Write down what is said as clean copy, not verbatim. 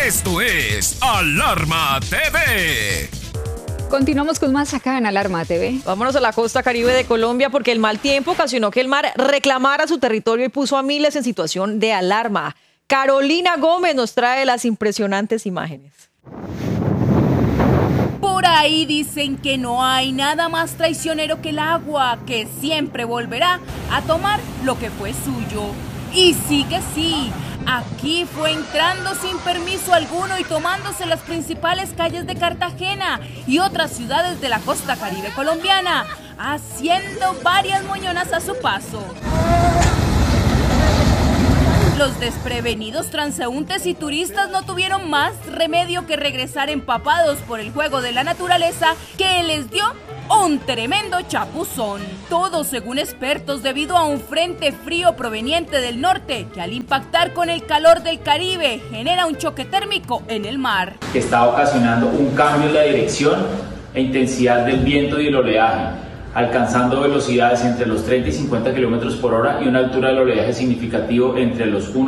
Esto es Alarma TV. Continuamos con más acá en Alarma TV. Vámonos a la costa caribe de Colombia porque el mal tiempo ocasionó que el mar reclamara su territorio y puso a miles en situación de alarma. Carolina Gómez nos trae las impresionantes imágenes. Por ahí dicen que no hay nada más traicionero que el agua, que siempre volverá a tomar lo que fue suyo. Y sí que sí, aquí fue entrando sin permiso alguno y tomándose las principales calles de Cartagena y otras ciudades de la costa caribe colombiana, haciendo varias moñonas a su paso. Los desprevenidos transeúntes y turistas no tuvieron más remedio que regresar empapados por el juego de la naturaleza que les dio un tremendo chapuzón. Todo según expertos debido a un frente frío proveniente del norte que al impactar con el calor del Caribe genera un choque térmico en el mar. Que está ocasionando un cambio en la dirección e intensidad del viento y el oleaje, alcanzando velocidades entre los 30 y 50 km por hora y una altura del oleaje significativo entre los 1